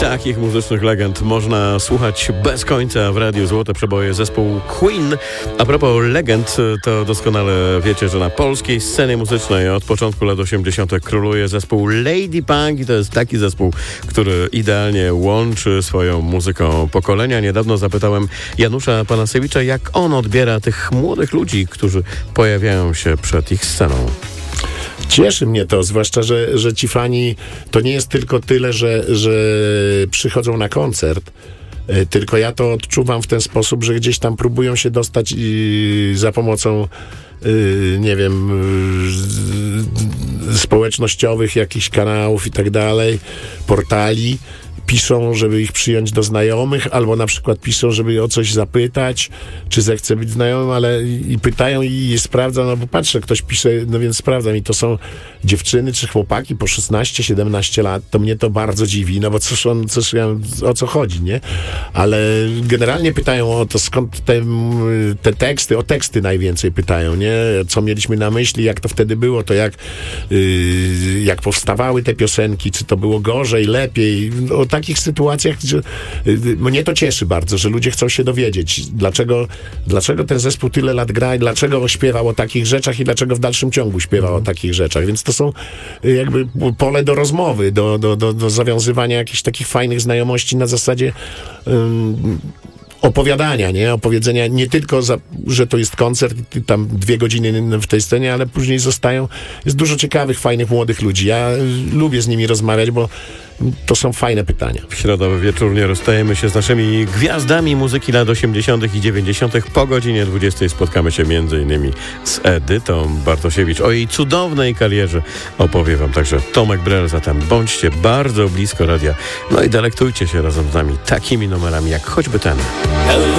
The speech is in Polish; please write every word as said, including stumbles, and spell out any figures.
Takich muzycznych legend można słuchać bez końca w Radiu Złote Przeboje, zespół Queen. A propos legend, to doskonale wiecie, że na polskiej scenie muzycznej od początku lat osiemdziesiątych króluje zespół Lady Punk i to jest taki zespół, który idealnie łączy swoją muzyką pokolenia. Niedawno zapytałem Janusza Panasiewicza, jak on odbiera tych młodych ludzi, którzy pojawiają się przed ich sceną. Cieszy mnie to, zwłaszcza, że, że ci fani to nie jest tylko tyle, że, że przychodzą na koncert, tylko ja to odczuwam w ten sposób, że gdzieś tam próbują się dostać i za pomocą nie wiem, społecznościowych jakichś kanałów i tak dalej, portali. Piszą, żeby ich przyjąć do znajomych, albo na przykład piszą, żeby o coś zapytać, czy zechce być znajomym, ale i, i pytają i, i sprawdzam, no bo patrzę, ktoś pisze, no więc sprawdzam i to są dziewczyny czy chłopaki po szesnaście siedemnaście lat, to mnie to bardzo dziwi, no bo cóż on, cóż ja, o co chodzi, nie? Ale generalnie pytają o to, skąd te, te teksty, o teksty najwięcej pytają, nie? Co mieliśmy na myśli, jak to wtedy było, to jak, yy, jak powstawały te piosenki, czy to było gorzej, lepiej, o takich sytuacjach, że mnie to cieszy bardzo, że ludzie chcą się dowiedzieć, dlaczego, dlaczego ten zespół tyle lat gra i dlaczego śpiewał o takich rzeczach i dlaczego w dalszym ciągu śpiewał mm. o takich rzeczach. Więc to są jakby pole do rozmowy, do, do, do, do zawiązywania jakichś takich fajnych znajomości na zasadzie um, opowiadania, nie? Opowiedzenia nie tylko, za, że to jest koncert, tam dwie godziny w tej scenie, ale później zostają, jest dużo ciekawych, fajnych, młodych ludzi. Ja lubię z nimi rozmawiać, bo to są fajne pytania. W środowy wieczór nie rozstajemy się z naszymi gwiazdami muzyki lat osiemdziesiątych i dziewięćdziesiątych. Po godzinie dwudziestej spotkamy się między innymi z Edytą Bartosiewicz. O jej cudownej karierze opowie wam także Tomek Brel, zatem bądźcie bardzo blisko radia. No i delektujcie się razem z nami takimi numerami jak choćby ten.